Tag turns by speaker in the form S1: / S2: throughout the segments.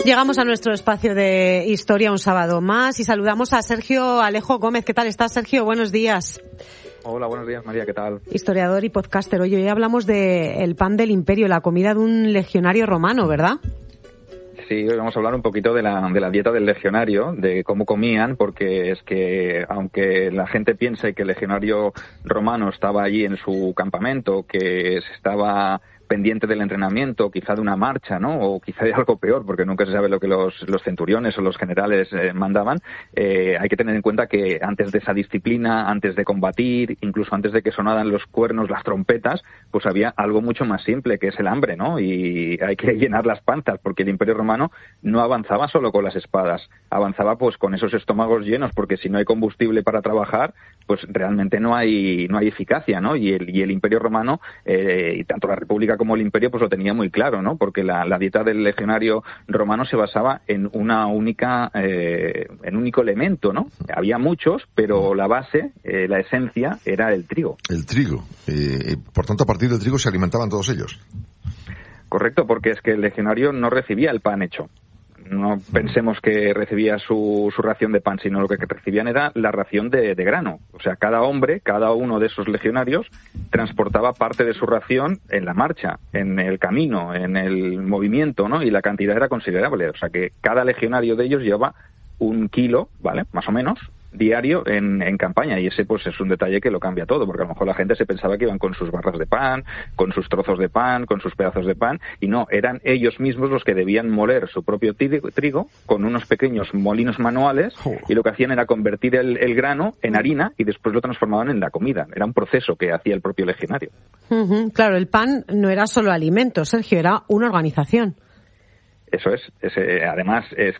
S1: Llegamos a nuestro espacio de historia un sábado más y saludamos a Sergio Alejo Gómez. ¿Qué tal estás, Sergio? Buenos días.
S2: Hola, buenos días, María, ¿qué tal?
S1: Historiador y podcaster. Hoy hablamos del pan del imperio, la comida de un legionario romano, ¿verdad?
S2: Sí, hoy vamos a hablar un poquito de la dieta del legionario, de cómo comían, porque es que aunque la gente piense que el legionario romano estaba allí en su campamento, que estaba pendiente del entrenamiento, quizá de una marcha, ¿no? O quizá de algo peor, porque nunca se sabe lo que los centuriones o los generales mandaban. Hay que tener en cuenta que antes de esa disciplina, antes de combatir, incluso antes de que sonaran los cuernos, las trompetas, pues había algo mucho más simple, que es el hambre, ¿no? Y hay que llenar las panzas, porque el Imperio Romano no avanzaba solo con las espadas, avanzaba pues con esos estómagos llenos, porque si no hay combustible para trabajar, pues realmente no hay eficacia, ¿no? Y el Imperio Romano, y tanto la República como el Imperio, pues lo tenía muy claro, ¿no? Porque la dieta del legionario romano se basaba en en un único elemento, ¿no? Había muchos, pero la base, la esencia, era el trigo.
S3: El trigo. Por tanto, a partir del trigo se alimentaban todos ellos.
S2: Correcto, porque es que el legionario no recibía el pan hecho. No pensemos que recibía su ración de pan, sino lo que recibían era la ración de grano. O sea, cada hombre, cada uno de esos legionarios, transportaba parte de su ración en la marcha, en el camino, en el movimiento, ¿no? Y la cantidad era considerable. O sea, que cada legionario de ellos llevaba 1 kilo, ¿vale? Más o menos, diario en campaña, y ese pues es un detalle que lo cambia todo, porque a lo mejor la gente se pensaba que iban con sus barras de pan, con sus trozos de pan, con sus pedazos de pan, y no, eran ellos mismos los que debían moler su propio trigo con unos pequeños molinos manuales, y lo que hacían era convertir el grano en harina y después lo transformaban en la comida. Era un proceso que hacía el propio legionario.
S1: Claro, el pan no era solo alimento, Sergio, era una organización.
S2: Eso es. Además, es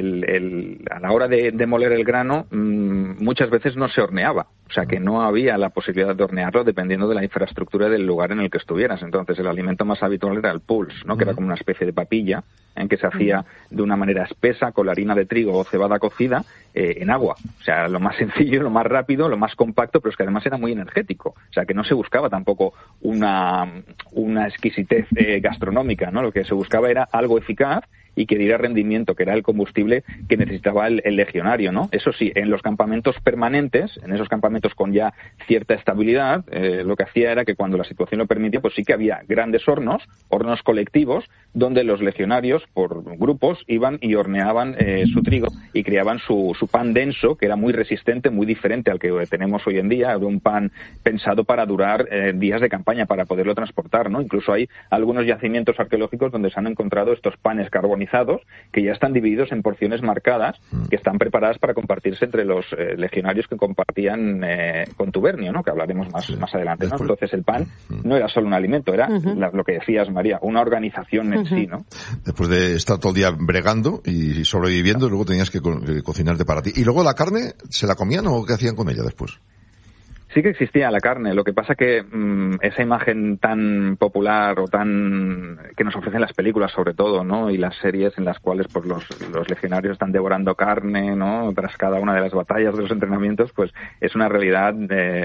S2: que a la hora de moler el grano, muchas veces no se horneaba. O sea, que no había la posibilidad de hornearlo dependiendo de la infraestructura del lugar en el que estuvieras. Entonces, el alimento más habitual era el pulse, ¿no? Que era como una especie de papilla en que se hacía de una manera espesa con la harina de trigo o cebada cocida en agua. O sea, lo más sencillo, lo más rápido, lo más compacto, pero es que además era muy energético. O sea, que no se buscaba tampoco una exquisitez gastronómica, ¿no? Lo que se buscaba era algo eficaz y que diera rendimiento, que era el combustible que necesitaba el legionario, ¿no? Eso sí, en los campamentos permanentes, en esos campamentos con ya cierta estabilidad, lo que hacía era que cuando la situación lo permitía, pues sí que había grandes hornos colectivos, donde los legionarios, por grupos, iban y horneaban su trigo y creaban su pan denso, que era muy resistente, muy diferente al que tenemos hoy en día. Era un pan pensado para durar días de campaña, para poderlo transportar, ¿no? Incluso hay algunos yacimientos arqueológicos donde se han encontrado estos panes carbonizados que ya están divididos en porciones marcadas, que están preparadas para compartirse entre los legionarios que compartían contubernio, ¿no? Que hablaremos más adelante, ¿no? Entonces el pan no era solo un alimento, era lo que decías, María, una organización en sí, ¿no?
S3: Después de estar todo el día bregando y sobreviviendo, luego tenías que cocinarte para ti. ¿Y luego la carne se la comían o qué hacían con ella después?
S2: Sí que existía la carne, lo que pasa que esa imagen tan popular o tan que nos ofrecen las películas sobre todo, ¿no? Y las series en las cuales pues los legionarios están devorando carne, ¿no? Tras cada una de las batallas, de los entrenamientos, pues es una realidad,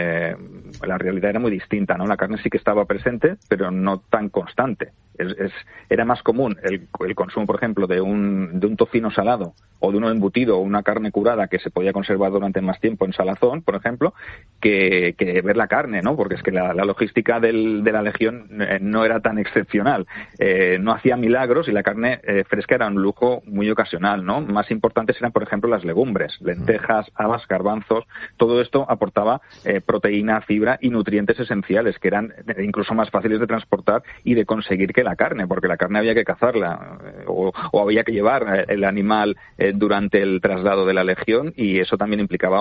S2: la realidad era muy distinta, ¿no? La carne sí que estaba presente, pero no tan constante. Era más común el consumo, por ejemplo, de un tocino salado o de uno embutido o una carne curada que se podía conservar durante más tiempo en salazón, por ejemplo, que ver la carne, ¿no? Porque es que la logística de la legión no era tan excepcional. No hacía milagros y la carne fresca era un lujo muy ocasional, ¿no? Más importantes eran, por ejemplo, las legumbres, lentejas, habas, garbanzos. Todo esto aportaba proteína, fibra y nutrientes esenciales que eran incluso más fáciles de transportar y de conseguir que la carne, porque la carne había que cazarla o había que llevar el animal durante el traslado de la legión, y eso también implicaba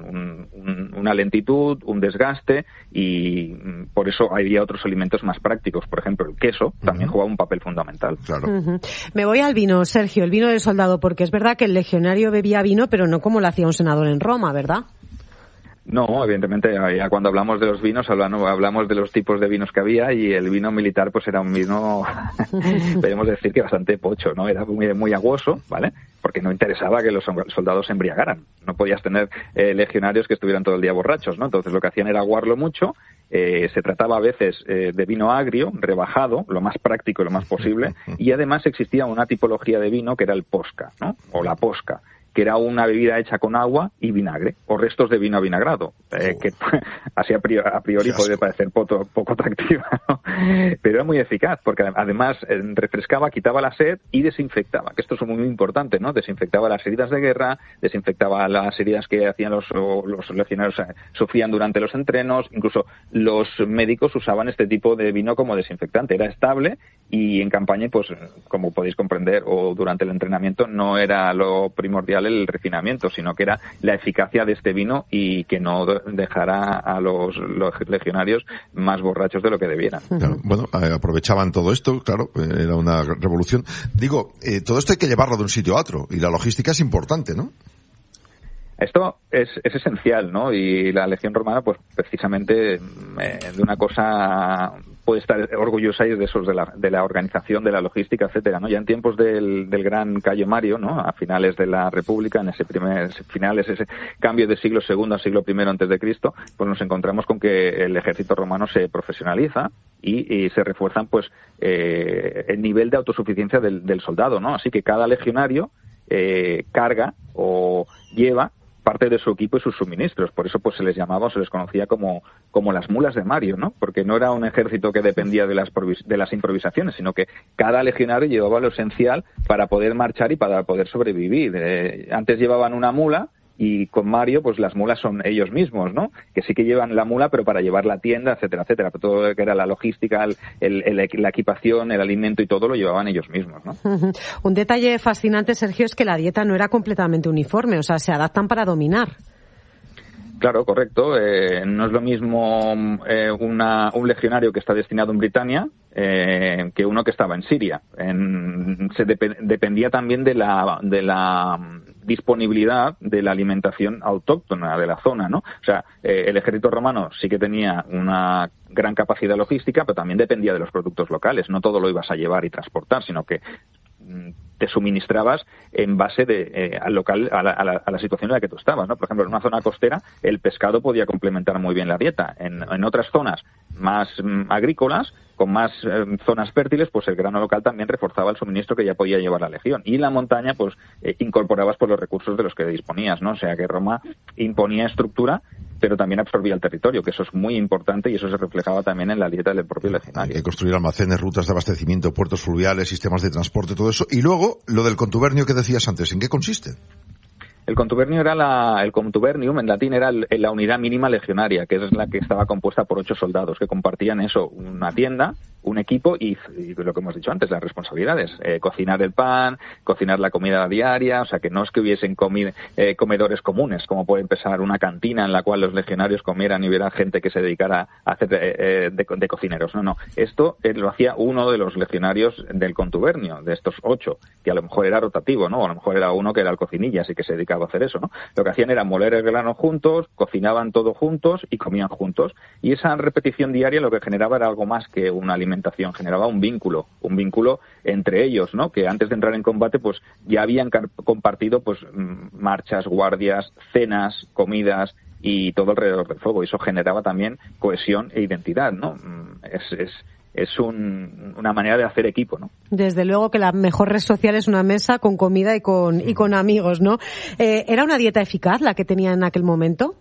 S2: una lentitud, un desgaste, y por eso había otros alimentos más prácticos. Por ejemplo, el queso también jugaba un papel fundamental.
S3: Claro.
S1: Me voy al vino, Sergio, el vino del soldado, porque es verdad que el legionario bebía vino, pero no como lo hacía un senador en Roma, ¿verdad?
S2: No, evidentemente, ya cuando hablamos de los vinos, hablamos de los tipos de vinos que había, y el vino militar pues era un vino, podemos decir que bastante pocho, ¿no? Era muy aguoso, ¿vale? Porque no interesaba que los soldados se embriagaran. No podías tener legionarios que estuvieran todo el día borrachos, ¿no? Entonces lo que hacían era aguarlo mucho. Se trataba a veces de vino agrio, rebajado, lo más práctico y lo más posible, y además existía una tipología de vino que era el posca, ¿no? O la posca, que era una bebida hecha con agua y vinagre, o restos de vino avinagrado, que así a priori puede parecer poco atractiva, ¿no? Pero era muy eficaz, porque además refrescaba, quitaba la sed y desinfectaba, que esto es muy importante, ¿no? Desinfectaba las heridas de guerra, desinfectaba las heridas que hacían los legionarios sufrían durante los entrenos, incluso los médicos usaban este tipo de vino como desinfectante, era estable, y en campaña, pues como podéis comprender, o durante el entrenamiento, no era lo primordial el refinamiento, sino que era la eficacia de este vino y que no dejara a los legionarios más borrachos de lo que debieran.
S3: Claro, bueno, aprovechaban todo esto, claro, era una revolución. Digo, todo esto hay que llevarlo de un sitio a otro, y la logística es importante, ¿no?
S2: Esto es esencial, ¿no? Y la Legión Romana, pues precisamente de una cosa puede estar orgullosa de esos de la organización, de la logística, etcétera, ¿no? Ya en tiempos del gran Cayo Mario, ¿no? A finales de la República, en ese cambio de siglo II a siglo I antes de Cristo, pues nos encontramos con que el ejército romano se profesionaliza y se refuerzan, pues, el nivel de autosuficiencia del soldado, ¿no? Así que cada legionario carga o lleva parte de su equipo y sus suministros. Por eso pues se les llamaba, o se les conocía como las mulas de Mario, ¿no? Porque no era un ejército que dependía de las improvisaciones, sino que cada legionario llevaba lo esencial para poder marchar y para poder sobrevivir. Antes llevaban una mula, y con Mario, pues las mulas son ellos mismos, ¿no? Que sí que llevan la mula, pero para llevar la tienda, etcétera, etcétera. Pero todo lo que era la logística, la equipación, el alimento y todo lo llevaban ellos mismos, ¿no?
S1: Un detalle fascinante, Sergio, es que la dieta no era completamente uniforme, o sea, se adaptan para dominar.
S2: Claro, correcto. No es lo mismo un legionario que está destinado en Britania que uno que estaba en Siria. Dependía también de la disponibilidad de la alimentación autóctona de la zona, ¿no? O sea, el ejército romano sí que tenía una gran capacidad logística, pero también dependía de los productos locales. No todo lo ibas a llevar y transportar, sino que te suministrabas en base al local, a la situación en la que tú estabas, ¿no? Por ejemplo, en una zona costera el pescado podía complementar muy bien la dieta. En otras zonas más agrícolas, con más zonas fértiles, pues el grano local también reforzaba el suministro que ya podía llevar la legión. Y en la montaña, pues incorporabas por los recursos de los que disponías, ¿no? O sea que Roma imponía estructura, pero también absorbía el territorio, que eso es muy importante, y eso se reflejaba también en la dieta del propio legionario.
S3: Hay que construir almacenes, rutas de abastecimiento, puertos fluviales, sistemas de transporte, todo eso. Y luego, lo del contubernio que decías antes, ¿en qué consiste?
S2: El contubernio el contubernium en latín era la unidad mínima legionaria, que es la que estaba compuesta por 8 soldados que compartían eso, una tienda, un equipo y lo que hemos dicho antes, las responsabilidades, cocinar el pan, cocinar la comida diaria, o sea que no es que hubiesen comedores comunes, como puede empezar una cantina en la cual los legionarios comieran y hubiera gente que se dedicara a hacer de cocineros, no, esto lo hacía uno de los legionarios del contubernio, de estos 8, que a lo mejor era rotativo, ¿no? O a lo mejor era uno que era el cocinilla, así que se dedicaba a hacer eso, ¿no? Lo que hacían era moler el grano juntos, cocinaban todo juntos y comían juntos, y esa repetición diaria lo que generaba era algo más que una alimentación, generaba un vínculo entre ellos, ¿no? Que antes de entrar en combate pues ya habían compartido pues marchas, guardias, cenas, comidas y todo alrededor del fuego, y eso generaba también cohesión e identidad, ¿no? Es una manera de hacer equipo, ¿no?
S1: Desde luego que la mejor red social es una mesa con comida y con amigos, ¿no? ¿Era una dieta eficaz la que tenía en aquel momento?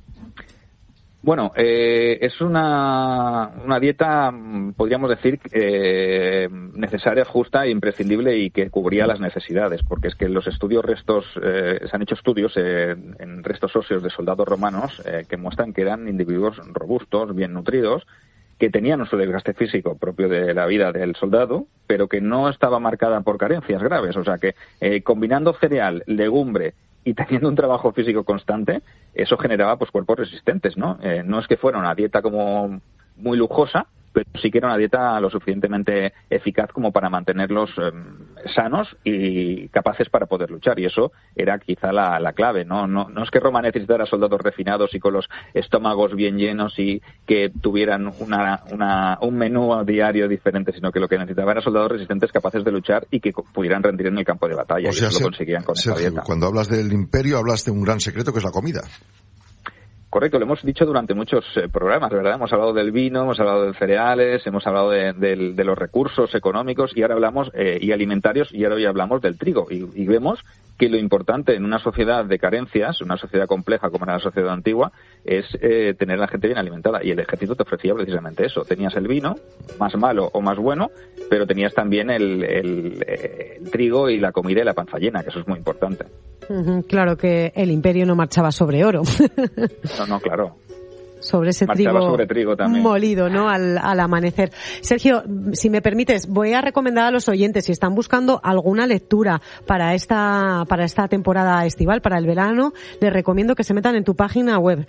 S2: Bueno, es una dieta, podríamos decir, necesaria, justa e imprescindible, y que cubría las necesidades, porque es que los se han hecho estudios en restos óseos de soldados romanos que muestran que eran individuos robustos, bien nutridos, que tenían su desgaste físico propio de la vida del soldado, pero que no estaba marcada por carencias graves. O sea que combinando cereal, legumbre y teniendo un trabajo físico constante, eso generaba pues cuerpos resistentes, ¿no? No es que fuera una dieta como muy lujosa, pero sí que era una dieta lo suficientemente eficaz como para mantenerlos sanos y capaces para poder luchar, y eso era quizá la clave. No es que Roma necesitara soldados refinados y con los estómagos bien llenos y que tuvieran un menú diario diferente, sino que lo que necesitaba eran soldados resistentes capaces de luchar y que pudieran rendir en el campo de batalla.
S3: O sea,
S2: y eso lo conseguían con esa dieta.
S3: Cuando hablas del imperio, hablas de un gran secreto que es la comida.
S2: Correcto, lo hemos dicho durante muchos programas, ¿verdad? Hemos hablado del vino, hemos hablado de cereales, hemos hablado de los recursos económicos y ahora hablamos y alimentarios, y ahora hoy hablamos del trigo y vemos que lo importante en una sociedad de carencias, una sociedad compleja como era la sociedad antigua, es tener a la gente bien alimentada, y el ejército te ofrecía precisamente eso. Tenías el vino, más malo o más bueno, pero tenías también el trigo y la comida y la panza llena, que eso es muy importante.
S1: Claro que el imperio no marchaba sobre oro.
S2: No, claro.
S1: Sobre ese
S2: trigo también
S1: molido, ¿no? Al amanecer. Sergio, si me permites, voy a recomendar a los oyentes, si están buscando alguna lectura para esta temporada estival, para el verano, les recomiendo que se metan en tu página web,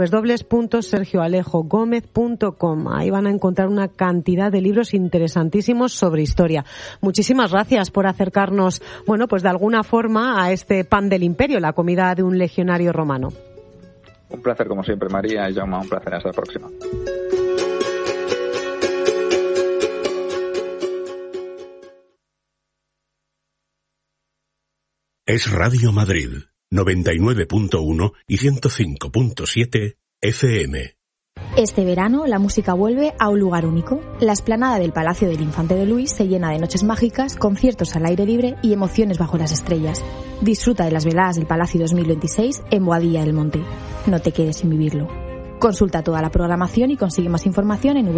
S1: www.sergioalejogomez.com. Ahí van a encontrar una cantidad de libros interesantísimos sobre historia. Muchísimas gracias por acercarnos, bueno, pues de alguna forma a este pan del imperio, la comida de un legionario romano.
S2: Un placer como siempre, María y Jaume, un placer. Hasta la próxima.
S4: Es Radio Madrid, 99.1 y 105.7 FM.
S5: Este verano la música vuelve a un lugar único. La explanada del Palacio del Infante de Luis se llena de noches mágicas, conciertos al aire libre y emociones bajo las estrellas. Disfruta de las veladas del Palacio 2026 en Boadilla del Monte. No te quedes sin vivirlo. Consulta toda la programación y consigue más información en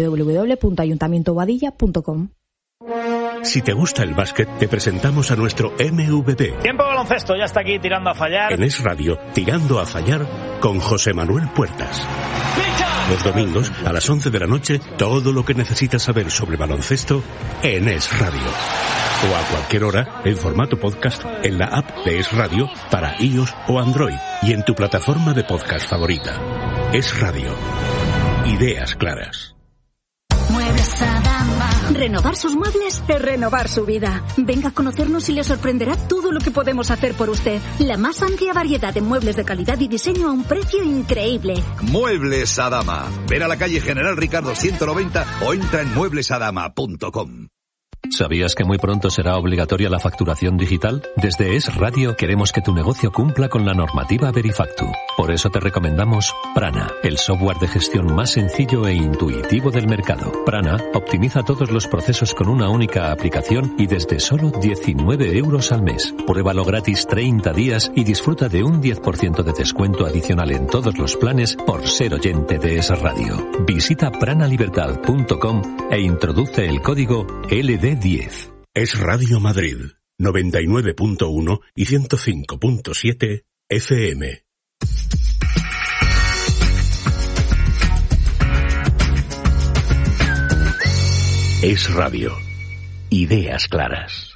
S5: www.ayuntamientoboadilla.com.
S4: Si te gusta el básquet, te presentamos a nuestro MVP.
S6: Tiempo baloncesto, ya está aquí tirando a fallar.
S4: En Es Radio, Tirando a Fallar, con José Manuel Puertas. Los domingos, a las 11 de la noche, todo lo que necesitas saber sobre baloncesto en Es Radio. O a cualquier hora, en formato podcast, en la app de Es Radio, para iOS o Android, y en tu plataforma de podcast favorita. Es Radio. Ideas claras.
S7: Muebles Adama. Renovar sus muebles es renovar su vida. Venga a conocernos y le sorprenderá todo lo que podemos hacer por usted. La más amplia variedad de muebles de calidad y diseño a un precio increíble.
S8: Muebles Adama. Ven a la calle General Ricardo 190 o entra en mueblesadama.com.
S9: ¿Sabías que muy pronto será obligatoria la facturación digital? Desde Es Radio queremos que tu negocio cumpla con la normativa Verifactu. Por eso te recomendamos Prana, el software de gestión más sencillo e intuitivo del mercado. Prana optimiza todos los procesos con una única aplicación y desde solo 19 euros al mes. Pruébalo gratis 30 días y disfruta de un 10% de descuento adicional en todos los planes por ser oyente de Es Radio. Visita pranalibertad.com e introduce el código LD10.
S4: Es Radio Madrid, 99.1 y 105.7 FM. Es Radio. Ideas claras.